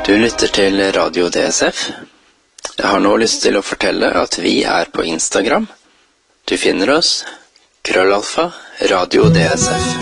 Du lytter til Radio DSF. Jeg har nå lyst til å fortelle at vi på Instagram. Du finner oss @ Radio DSF.